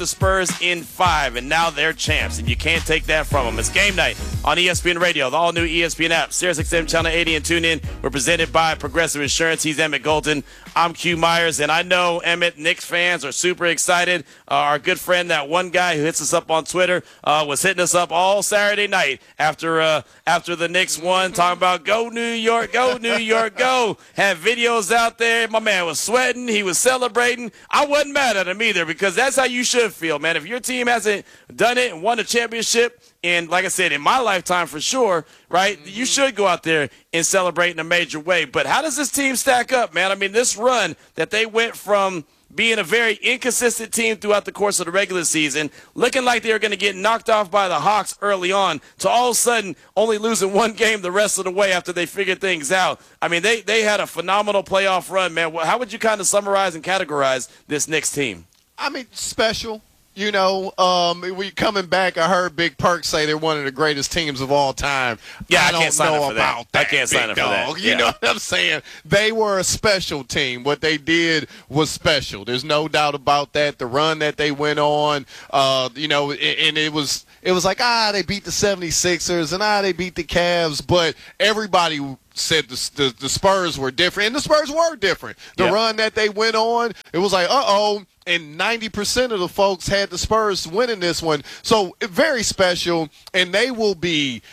the Spurs in 5, and now they're champs, and you can't take that from them. It's game night on ESPN Radio, the all-new ESPN app, SiriusXM Channel 80, and tune in. We're presented by Progressive Insurance. He's Emmett Golden. I'm Q Myers, and I know, Emmett, Knicks fans are super excited. Our good friend, that one guy who hits us up on Twitter, was hitting us up all Saturday night after the Knicks won, talking about go New York, go New York, go. Had videos out there. My man was sweating. He was celebrating. I wasn't mad at him either, because that's how you should feel, man. If your team hasn't done it and won a championship, and like I said, in my lifetime for sure, right, you should go out there and celebrate in a major way. But how does this team stack up, man? I mean, this run that they went from being a very inconsistent team throughout the course of the regular season, looking like they were going to get knocked off by the Hawks early on, to all of a sudden only losing one game the rest of the way after they figured things out. I mean, they had a phenomenal playoff run, man. How would you kind of summarize and categorize this Knicks team? I mean, special. You know, we coming back, I heard Big Perk say they're one of the greatest teams of all time. Yeah, I can't sign up for that. I can't sign up for that. You know what I'm saying? They were a special team. What they did was special. There's no doubt about that. The run that they went on, you know, and it was like, they beat the 76ers and they beat the Cavs, but everybody said the Spurs were different, and the Spurs were different. The run that they went on, it was like, and 90% of the folks had the Spurs winning this one. So very special, and they will be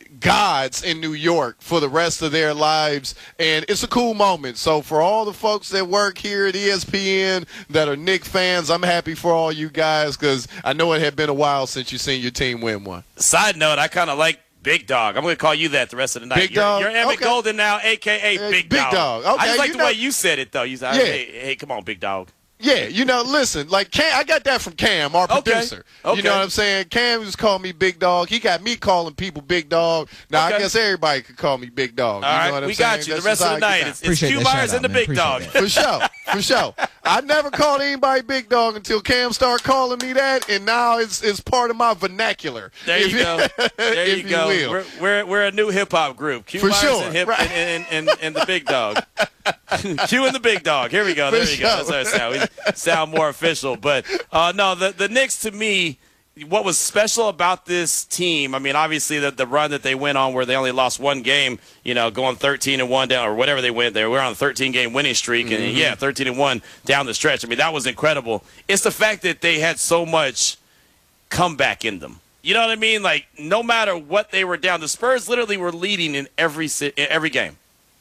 gods in New York for the rest of their lives, and it's a cool moment. So for all the folks that work here at ESPN that are Knicks fans, I'm happy for all you guys, because I know it had been a while since you've seen your team win one. Side note, I kind of like Big Dog. I'm going to call you that the rest of the night. Big Dog? You're Emmett Golden now, a.k.a. Big Dog. Big Dog. Okay, I just like the way you said it, though. You said, hey, come on, Big Dog. Yeah, you know, listen, like Cam, I got that from Cam, our producer. Okay. You know what I'm saying? Cam was calling me Big Dog. He got me calling people Big Dog. Now, I guess everybody could call me Big Dog. All right, know what I'm we saying? got you. The rest of the night, it's Q Myers and the Big Dog. For sure. I never called anybody Big Dog until Cam started calling me that, and now it's part of my vernacular. There you go. There you go. We're a new hip-hop group. Q Myers and the Big Dog. Q and the Big Dog. Here we go. There you go. That's our sound. We sound more official. But, no, the Knicks, to me, what was special about this team, I mean, obviously the run that they went on where they only lost one game, you know, going 13-1 down or whatever they went there. We're on a 13-game winning streak, and, 13-1 down the stretch. I mean, that was incredible. It's the fact that they had so much comeback in them. You know what I mean? Like, no matter what they were down, the Spurs literally were leading in every game.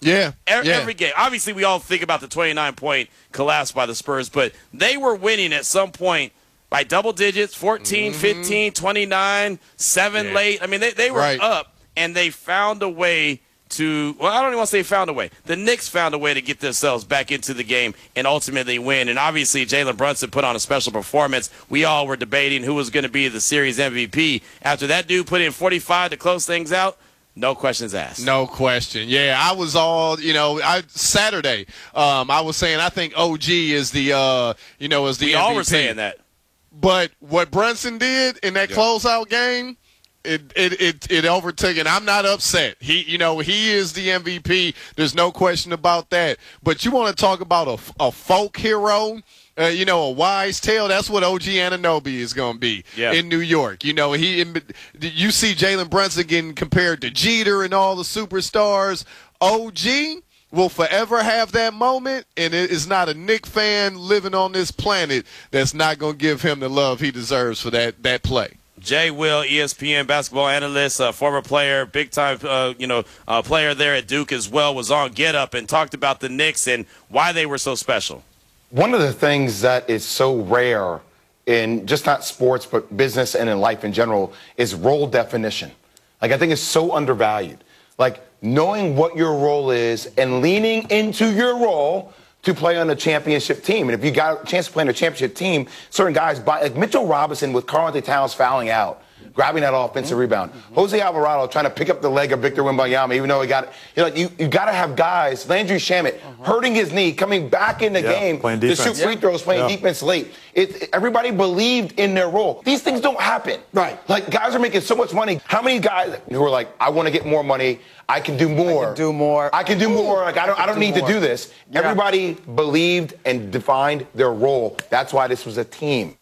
Every game. Obviously, we all think about the 29-point collapse by the Spurs, but they were winning at some point by double digits, 14, 15, 29, 7 late. I mean, they were up, and they found a way to – well, I don't even want to say found a way. The Knicks found a way to get themselves back into the game and ultimately win. And obviously, Jalen Brunson put on a special performance. We all were debating who was going to be the series MVP. After that dude put in 45 to close things out, no questions asked. No question. Yeah, I was all, Saturday, I was saying I think OG is the, is the We MVP. all were saying that. But what Brunson did in that closeout game, it overtook, and I'm not upset. He is the MVP. There's no question about that. But you want to talk about a folk hero, a wise tale. That's what OG Anunoby is going to be in New York. You see Jalen Brunson getting compared to Jeter and all the superstars. OG will forever have that moment, and it is not a Knicks fan living on this planet that's not going to give him the love he deserves for that play. Jay Will, ESPN basketball analyst, former player, big-time player there at Duke as well, was on Get Up and talked about the Knicks and why they were so special. One of the things that is so rare in just not sports but business and in life in general is role definition. Like, I think it's so undervalued. Like, knowing what your role is and leaning into your role to play on a championship team. And if you got a chance to play on a championship team, certain guys, like Mitchell Robinson with Karl-Anthony Towns fouling out, grabbing that offensive rebound. Jose Alvarado trying to pick up the leg of Victor Wembanyama, even though you got to have guys, Landry Shamet, hurting his knee, coming back in the game to shoot free throws, playing defense late. Everybody believed in their role. These things don't happen. Right. Like, guys are making so much money. How many guys who are like, I want to get more money, I can do more. I can do more. Like, I don't need to do this. Yeah. Everybody believed and defined their role. That's why this was a team.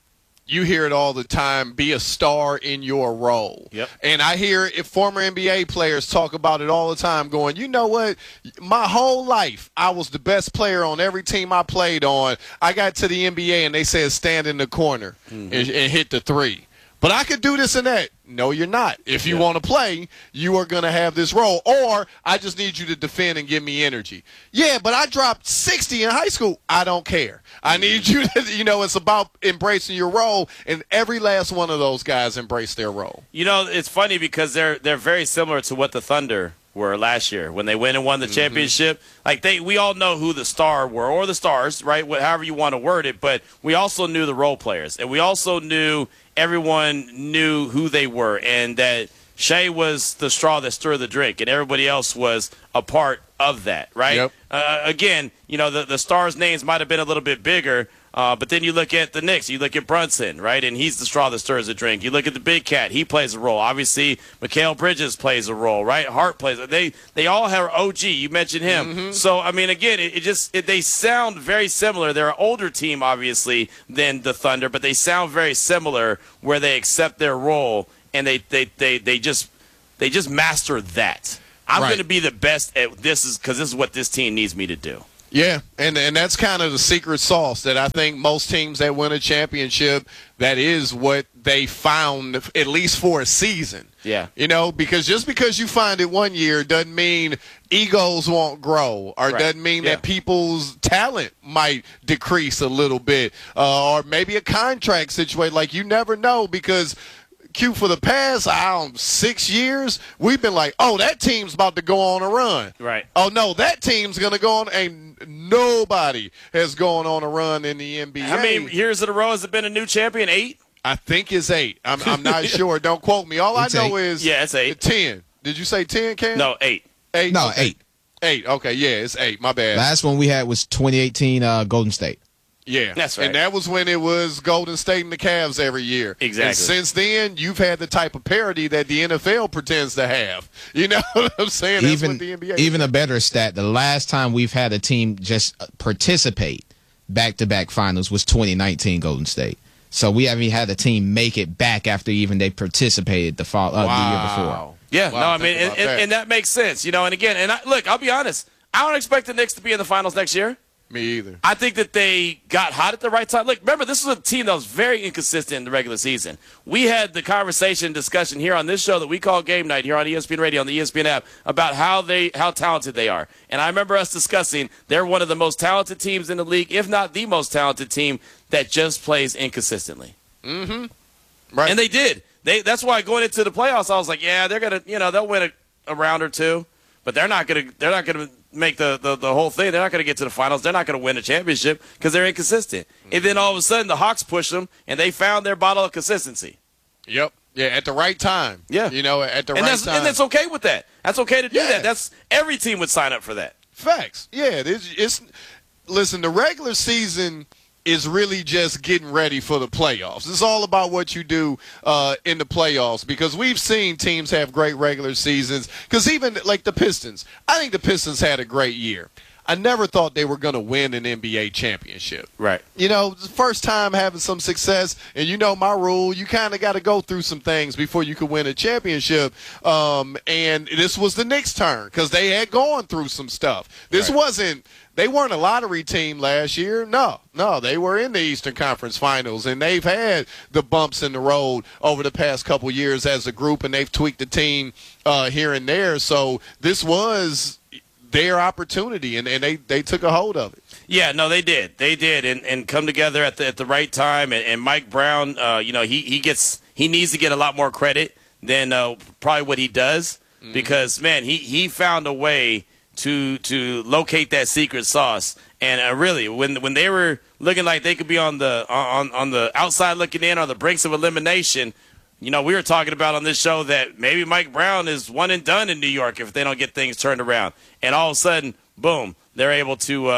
you hear it all the time, be a star in your role. Yep. And I hear former NBA players talk about it all the time going, you know what, my whole life I was the best player on every team I played on. I got to the NBA and they said stand in the corner and hit the three. But I could do this and that. No, you're not. If you want to play, you are going to have this role. Or I just need you to defend and give me energy. Yeah, but I dropped 60 in high school. I don't care. I need you to, it's about embracing your role, and every last one of those guys embrace their role. It's funny because they're very similar to what the Thunder were last year when they went and won the championship. Like we all know who the star were, or the stars, right? However you want to word it. But we also knew the role players, and we also knew everyone knew who they were, and that Shea was the straw that stirred the drink, and everybody else was a part of that, right? Yep. Again, the stars' names might have been a little bit bigger, but then you look at the Knicks, you look at Brunson, right, and he's the straw that stirs the drink. You look at the Big Cat, he plays a role. Obviously, Mikal Bridges plays a role, right? Hart plays. They all have OG. You mentioned him. So, I mean, again, they sound very similar. They're an older team, obviously, than the Thunder, but they sound very similar where they accept their role and they just master that. I'm going to be the best at this because this is what this team needs me to do. Yeah, and that's kind of the secret sauce that I think most teams that win a championship, that is what they found, at least for a season. Yeah. Because just because you find it one year doesn't mean egos won't grow, or doesn't mean that people's talent might decrease a little bit, or maybe a contract situation. Like, you never know, because Q, for the past 6 years, we've been like, oh, that team's about to go on a run. Right. Oh, no, that team's going to go on. And nobody has gone on a run in the NBA. How many years in a row has it been a new champion? 8? I think it's 8. I'm not sure. Don't quote me. All I know is it's 8. 10. Did you say 10, Cam? No, 8. 8? No, okay. 8. 8. Okay, yeah, it's 8. My bad. Last one we had was 2018 Golden State. Yeah, that's right. And that was when it was Golden State and the Cavs every year. Exactly. And since then, you've had the type of parity that the NFL pretends to have. You know what I'm saying? That's what the NBA even a better stat, the last time we've had a team just participate back-to-back finals was 2019 Golden State. So we haven't had a team make it back after even they participated the year before. Yeah, wow, no, I mean, and that makes sense. And again, look, I'll be honest. I don't expect the Knicks to be in the finals next year. Me either. I think that they got hot at the right time. Look, remember, this was a team that was very inconsistent in the regular season. We had the discussion here on this show that we call Game Night here on ESPN Radio, on the ESPN app, about how talented they are. And I remember us discussing they're one of the most talented teams in the league, if not the most talented team, that just plays inconsistently. Mm-hmm. Right. And they did. That's why going into the playoffs, I was like, yeah, they're gonna, they'll win a round or two, but they're not gonna make the whole thing. They're not going to get to the finals. They're not going to win a championship because they're inconsistent. And then all of a sudden, the Hawks push them, and they found their bottle of consistency. Yep. Yeah, at the right time. Yeah. At the right time. And that's okay with that. That's okay to do that. That's every team would sign up for that. Facts. Yeah. Listen, the regular season is really just getting ready for the playoffs. It's all about what you do in the playoffs, because we've seen teams have great regular seasons. Because even like the Pistons, I think the Pistons had a great year. I never thought they were going to win an NBA championship. Right. The first time having some success, and my rule, you kind of got to go through some things before you can win a championship. And this was the Knicks' turn because they had gone through some stuff. They weren't a lottery team last year. No, they were in the Eastern Conference Finals, and they've had the bumps in the road over the past couple years as a group, and they've tweaked the team here and there. So this was their opportunity, and they took a hold of it. Yeah, no, they did. They did, and come together at the right time. And Mike Brown, he needs to get a lot more credit than probably what he does, because man, he found a way to locate that secret sauce. And really, when they were looking like they could be on the outside looking in, on the brinks of elimination, we were talking about on this show that maybe Mike Brown is one and done in New York if they don't get things turned around. And all of a sudden, boom, they're able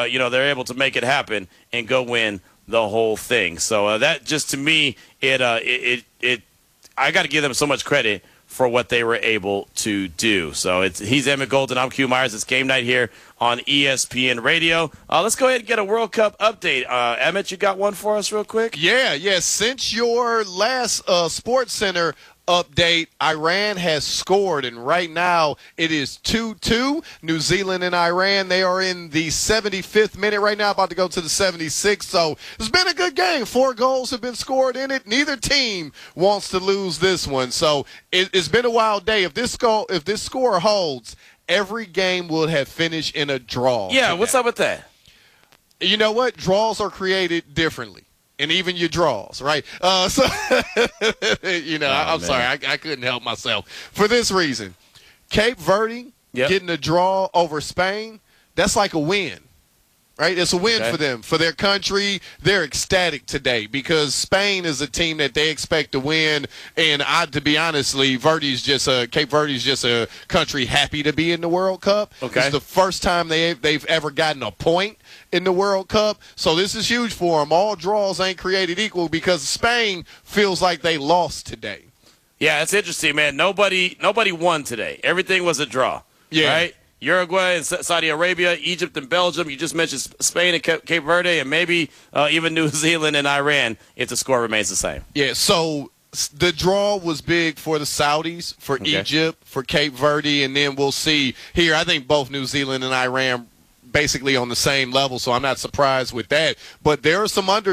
to make it happen and go win the whole thing. So that just, to me, I got to give them so much credit for what they were able to do. So he's Emmett Golden. I'm Q Myers. It's game night here on ESPN Radio. Let's go ahead and get a World Cup update. Emmett, you got one for us real quick? Yeah. Since your last Sports Center update, Iran has scored, and right now it is 2-2. New Zealand and Iran, they are in the 75th minute right now, about to go to the 76th. So it's been a good game. 4 goals have been scored in it. Neither team wants to lose this one. So it's been a wild day. If this score holds, every game will have finished in a draw. Yeah, what's up with that? You know what? Draws are created differently. And even your draws, right? I'm sorry, I couldn't help myself. For this reason, Cape Verde getting a draw over Spain, that's like a win, right? It's a win for them, for their country. They're ecstatic today because Spain is a team that they expect to win. And to be honest, Cape Verde's just a country happy to be in the World Cup. Okay. It's the first time they've ever gotten a point in the World Cup. So this is huge for them. All draws ain't created equal because Spain feels like they lost today. Yeah, it's interesting, man. Nobody won today. Everything was a draw. Yeah. Right? Uruguay and Saudi Arabia, Egypt and Belgium. You just mentioned Spain and Cape Verde, and maybe even New Zealand and Iran if the score remains the same. Yeah, so the draw was big for the Saudis, for Egypt, for Cape Verde, and then we'll see here. I think both New Zealand and Iran basically on the same level, so I'm not surprised with that. But there are some